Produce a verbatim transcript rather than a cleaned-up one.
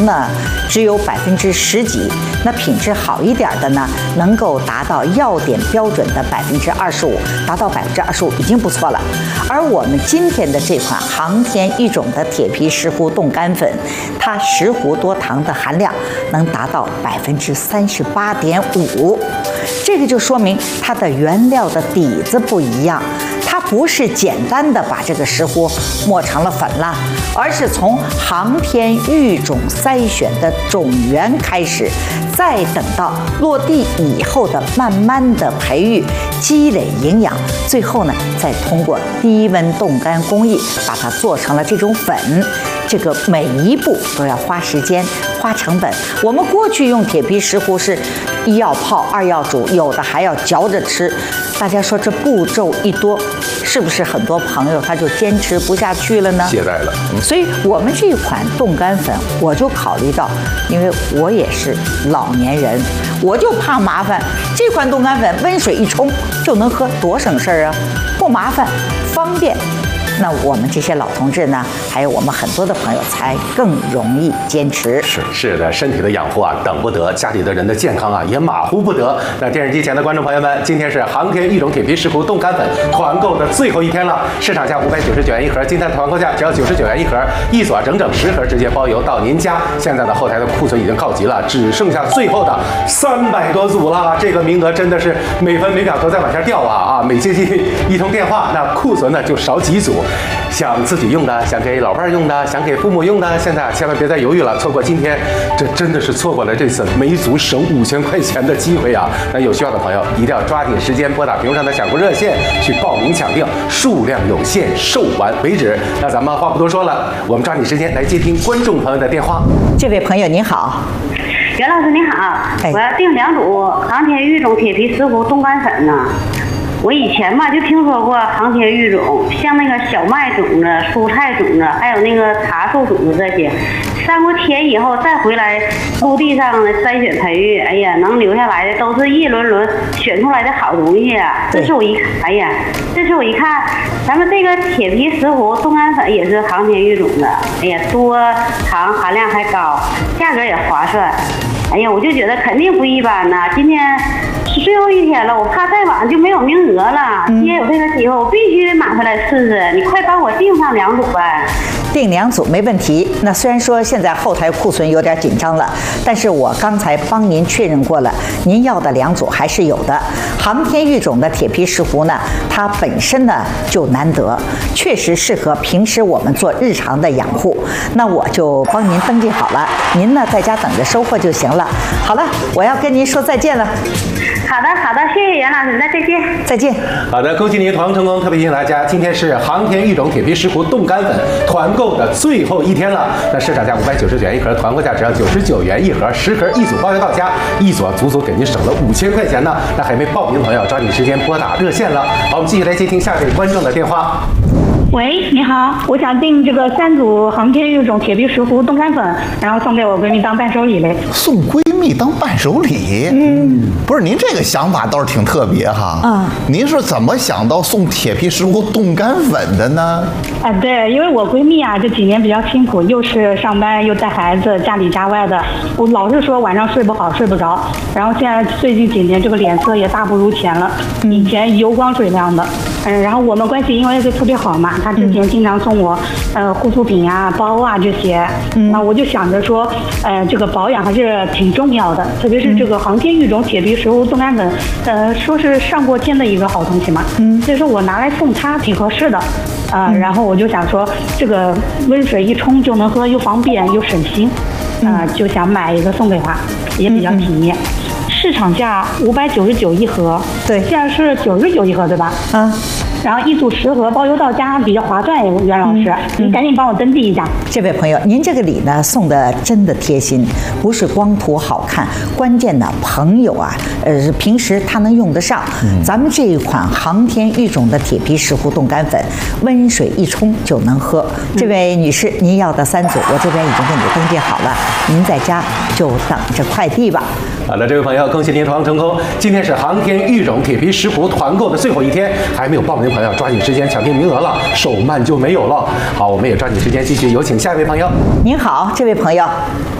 糖呢只有百分之十几，那品质好一点的呢，能够达到药典标准的百分之二十五，达到百分之二十五已经不错了。而我们今天的这款航天育种的铁皮石斛冻干粉，它石斛多糖的含量能达到百分之三十八点五，这个就说明它的原料的底子不一样。它不是简单的把这个石斛磨成了粉了，而是从航天育种筛选的种源开始，再等到落地以后的慢慢的培育、积累营养，最后呢，再通过低温冻干工艺把它做成了这种粉。这个每一步都要花时间、花成本。我们过去用铁皮石斛是一要泡，二要煮，有的还要嚼着吃。大家说这步骤一多，是不是很多朋友他就坚持不下去了呢？ 懈怠了。嗯、 所以我们这款冻干粉，我就考虑到，因为我也是老年人，我就怕麻烦。这款冻干粉温水一冲就能喝，多省事儿啊，不麻烦，方便。那我们这些老同志呢，还有我们很多的朋友才更容易坚持。 是是的，身体的养护啊，等不得；家里的人的健康啊，也马虎不得。那电视机前的观众朋友们，今天是航天育种铁皮石斛冻干粉团购的最后一天了，市场价五百九十九元一盒，今天团购价只要九十九元一盒，一锁整整十盒，直接包邮到您家。现在的后台的库存已经告急了，只剩下最后的三百多组了，这个名额真的是每分每秒都在往下掉啊啊！每接近一通电话，那库存呢就少几组。想自己用的，想给老伴用的，想给父母用的，现在千万别再犹豫了，错过今天，这真的是错过了这次每组省五千块钱的机会啊！那有需要的朋友一定要抓紧时间拨打屏幕上的享购热线去报名抢订，数量有限，售完为止。那咱们话不多说了，我们抓紧时间来接听观众朋友的电话。 这位朋友您好。 袁老师你好，我要订两组航天育种铁皮石斛冻干粉呢。我以前嘛就听说过航天育种，像那个小麦种子、蔬菜种子，还有那个茶树种子这些，上过天以后再回来陆地上的筛选培育，哎呀，能留下来的都是一轮轮选出来的好东西啊！这是我一看，哎呀，这是我一看，咱们这个铁皮石斛冻干粉也是航天育种的，哎呀，多糖含量还高，价格也划算。哎呀，我就觉得肯定不一般呐！今天是最后一天了，我怕再晚就没有名额了。今天有这个机会，我必须得买回来试试。你快帮我订上两组呗。 订两组没问题。那虽然说现在后台库存有点紧张了，但是我刚才帮您确认过了，您要的两组还是有的。航天育种的铁皮石斛呢，它本身呢就难得，确实适合平时我们做日常的养护。那我就帮您登记好了，您呢在家等着收货就行了。好了，我要跟您说再见了。 好的，好的，谢谢袁老师，那再见。 再见。 好的，恭喜您团购成功！特别提醒大家，今天是航天育种铁皮石斛冻干粉团购的最后一天了。那市场价五百九十九元一盒，团购价只要九十九元一盒，十盒一组包邮到家，一组足足给您省了五千块钱呢。那还没报名的朋友，抓紧时间拨打热线了。好，我们继续来接听下位观众的电话。 喂，你好，我想订这个三组航天育种铁皮石斛冻干粉，然后送给我闺蜜当伴手礼嘞。 送闺蜜当伴手礼？嗯，不是，您这个想法倒是挺特别哈。啊，您是怎么想到送铁皮石斛冻干粉的呢？ 啊，对，因为我闺蜜啊这几年比较辛苦，又是上班又带孩子，家里家外的，我老是说晚上睡不好，睡不着。然后现在最近几年这个脸色也大不如前了，以前油光水亮的。嗯，然后我们关系因为就特别好嘛，她之前经常送我呃护肤品啊、包啊这些，那我就想着说，呃，这个保养还是挺重要的，特别是这个航天育种铁皮石斛冻干粉，呃，说是上过天的一个好东西嘛，嗯，所以说我拿来送她挺合适的，啊、呃，然后我就想说，这个温水一冲就能喝，又方便又省心，啊、呃，就想买一个送给她，也比较体面。市场价五百九十九一盒， 对， 现在是九十九一盒，对吧？ 啊， 然后一组十盒包邮到家，比较划算。袁老师，您、嗯、赶紧帮我登记一下。 这位朋友，您这个礼呢送的真的贴心，不是光图好看，关键呢朋友啊，呃，平时他能用得上。嗯、咱们这一款航天育种的铁皮石斛冻干粉，温水一冲就能喝。嗯、这位女士，您要的三组，我这边已经给你登记好了，您在家就等着快递吧。 好的，这位朋友，恭喜您团购成功！今天是航天育种铁皮石斛团购的最后一天，还没有报名的朋友抓紧时间抢订名额了，手慢就没有了。好，我们也抓紧时间继续有请下一位朋友。 您好，这位朋友。